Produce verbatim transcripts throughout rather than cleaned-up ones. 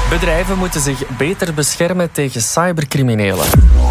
Bedrijven moeten zich beter beschermen tegen cybercriminelen.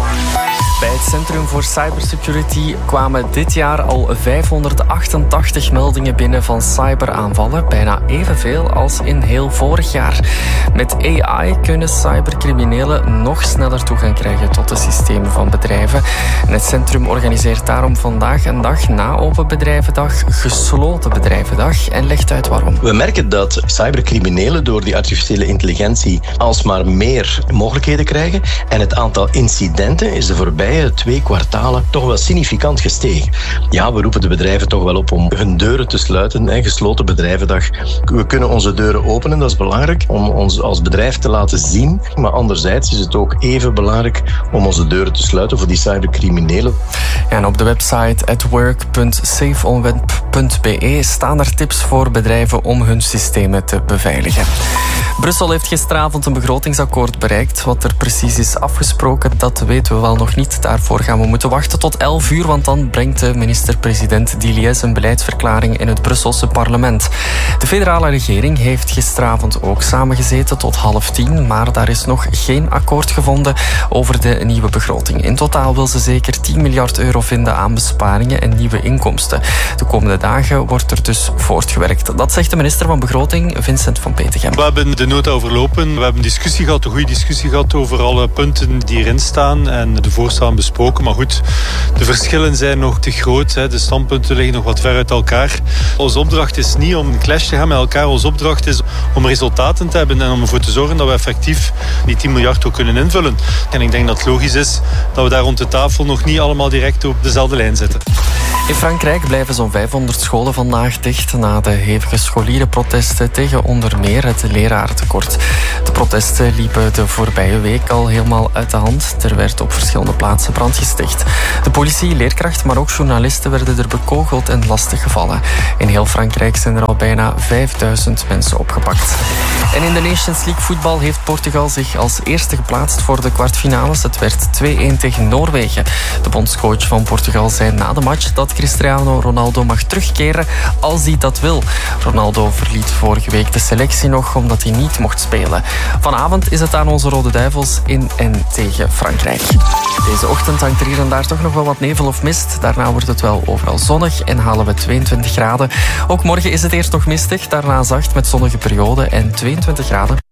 Bij het Centrum voor Cybersecurity kwamen dit jaar al vijfhonderdachtentachtig meldingen binnen van cyberaanvallen, bijna evenveel als in heel vorig jaar. Met A I kunnen cybercriminelen nog sneller toegang krijgen tot de systemen van bedrijven. En het centrum organiseert daarom vandaag een dag na Open Bedrijvendag gesloten bedrijvendag en legt uit waarom. We merken dat cybercriminelen door die artificiële intelligentie alsmaar meer mogelijkheden krijgen en het aantal incidenten is de voorbije twee kwartalen toch wel significant gestegen. Ja, we roepen de bedrijven toch wel op om hun deuren te sluiten. Een gesloten bedrijvendag. We kunnen onze deuren openen, dat is belangrijk om ons als bedrijf te laten zien. Maar anderzijds is het ook even belangrijk om onze deuren te sluiten voor die cybercriminelen. Ja, en op de website at work punt safe on web punt b e staan er tips voor bedrijven om hun systemen te beveiligen. Brussel heeft gisteravond een begrotingsakkoord bereikt. Wat er precies is afgesproken, dat weten we wel nog niet. Daarvoor gaan we moeten wachten tot elf uur, want dan brengt de minister-president Diliès een beleidsverklaring in het Brusselse parlement. De federale regering heeft gisteravond ook samengezeten tot half tien, maar daar is nog geen akkoord gevonden over de nieuwe begroting. In totaal wil ze zeker tien miljard euro vinden aan besparingen en nieuwe inkomsten. De komende dagen wordt er dus voortgewerkt. Dat zegt de minister van Begroting, Vincent van Petegem. We hebben de nota overlopen. We hebben discussie gehad, een goede discussie gehad over alle punten die erin staan en de voorstellen besproken. Maar goed, de verschillen zijn nog te groot. Hè. De standpunten liggen nog wat ver uit elkaar. Onze opdracht is niet om een clash te gaan met elkaar. Onze opdracht is om resultaten te hebben en om ervoor te zorgen dat we effectief die tien miljard ook kunnen invullen. En ik denk dat het logisch is dat we daar rond de tafel nog niet allemaal direct op dezelfde lijn zitten. In Frankrijk blijven zo'n vijfhonderd scholen vandaag dicht na de hevige scholierenprotesten tegen onder meer het lerarentekort. De protesten liepen de voorbije week al helemaal uit de hand. Er werd op verschillende plaatsen brand gesticht. De politie, leerkrachten, maar ook journalisten werden er bekogeld en lastiggevallen. In heel Frankrijk zijn er al bijna vijfduizend mensen opgepakt. En in de Nations League voetbal heeft Portugal zich als eerste geplaatst voor de kwartfinales. Het werd twee-een tegen Noorwegen. De bondscoach van Portugal zei na de match dat Cristiano Ronaldo mag terugkeren als hij dat wil. Ronaldo verliet vorige week de selectie nog omdat hij niet mocht spelen. Vanavond is het aan onze Rode Duivels in en tegen Frankrijk. Deze ochtend hangt er hier en daar toch nog wel wat nevel of mist. Daarna wordt het wel overal zonnig en halen we tweeëntwintig graden. Ook morgen is het eerst nog mistig, daarna zacht met zonnige perioden en tweeëntwintig graden.